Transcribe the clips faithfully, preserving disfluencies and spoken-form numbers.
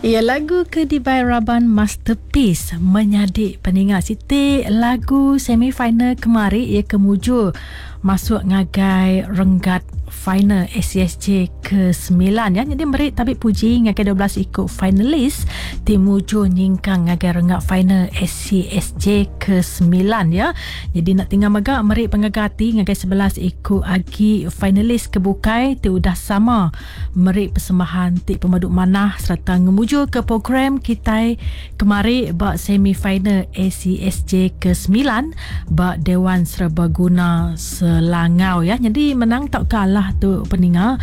Ya, lagu Kedibai Raban Masterpiece menyadik peningat Siti lagu semifinal kemari ia kemuju masuk ngagai renggat final S C S J ke sembilan ya. Jadi merik tabik puji ngagai dua belas ikut finalis timuju nyingkang ngagai renggat final S C S J ke sembilan ya. Jadi nak tinggal megak merik pengagati ngagai sebelas ikut agi finalis kebukai ti udah sama merik persembahan ti pemaduk manah serta ngemuju ke program kita kemari bak semifinal S C S J ke sembilan bak Dewan Serbaguna Selangau ya. Jadi menang tak kalah tu peninga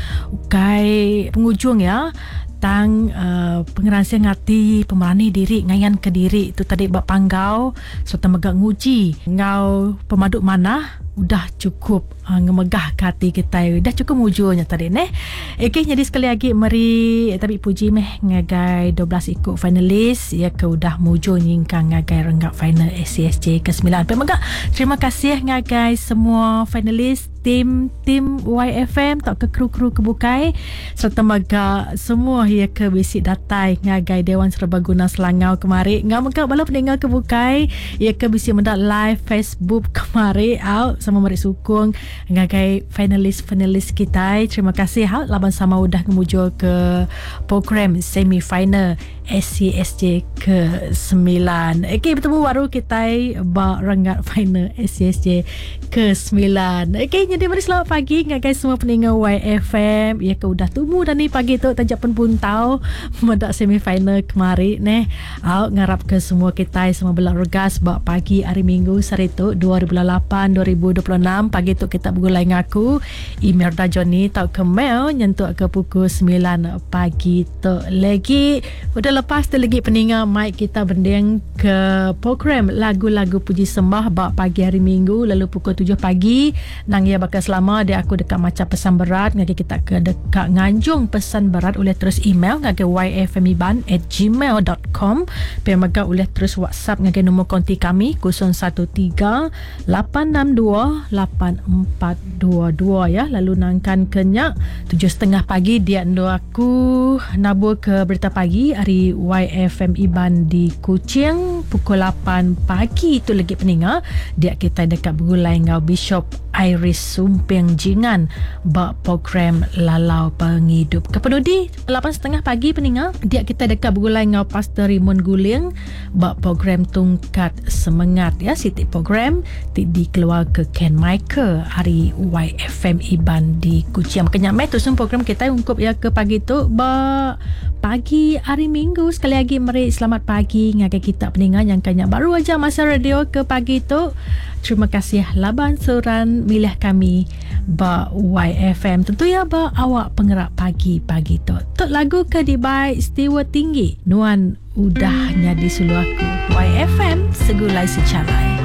ukai pengujung ya tang uh, pengeransia ngati pemerani diri ngayan ke diri tu tadi bak panggau serta megak nguji ngau pemaduk manah udah cukup uh, ngemegah hati kita dah cukup mujurnya tadi neh. Okey, jadi sekali lagi meri tapi puji meh ngagai dua belas ikut finalis ya ke udah mujur nyingkang ngagai renggat final S C S J ke sembilan. Pemegak terima kasih ngagai semua finalis tim tim Y F M tak ke kru-kru kebukai serta megak semua ya ke bisik datai ngagai Dewan Serbaguna Selangau kemari ngau megak bala pendengar kebukai ya ke bisik mendak live Facebook kemari out sama merik sukung ngagai finalis-finalis kita. Terima kasih hal laban sama udah ngemujur ke program semifinal S C S J ke sembilan. Okey, bertemu baru kita bak renggat final S C S J ke sembilan. Okey, jadi mari selamat pagi ngagai semua pendengar Y F M. Ya ke udah tunggu dah ni pagi tu tajak pun pun tahu mendak semifinal kemari neh. Au ngarap ke semua kita semua belak regas bak pagi hari Minggu sari tu dua ribu lapan dua ribu dua puluh enam pagi tu kita bergulai ngaku Imelda Johnny tau ke mail nyentuh ke pukul sembilan pagi tu lagi. Udah lepas tu lagi peningat mic kita bendeng ke program lagu-lagu puji sembah bak pagi hari Minggu lalu pukul tujuh pagi nang ya bakal selama dia aku dekat macam pesan berat ngagi kita ke dekat nganjung pesan berat boleh terus email ngagi yfmiban at gmail dot com pemaga boleh terus WhatsApp ngagi nombor konti kami kosong satu tiga lapan enam dua lapan empat dua dua ya. Lalu nangkan kenyak tujuh setengah pagi dia ndo aku nabur ke berita pagi hari Y F M Iban di Kuching pukul lapan pagi itu lagi peninga dia kita dekat bergulai ngau Bishop Iris Sumping Jingan bak program Lalau Penghidup Kepenudi lapan setengah pagi peninga dia kita dekat bergulai ngau Pastor Raymond Guling bak program Tungkat Semangat ya. Siti program ti dikeluar ke Ken Michael hari Y F M Iban di Kuching. Makanya mai tu semua program kita ungkup ya ke pagi tu bak pagi hari Minggu. Sekali lagi mari selamat pagi ngagai kita peningan yang kanya baru aja masa radio ke pagi tu. Terima kasih laban suran milih kami ba Y F M. Tentu ya ba awak penggerak pagi-pagi tu. Tok lagu Kedibai Istiwa Tinggi Nuan udahnya di suluaku Y F M segulai secalai.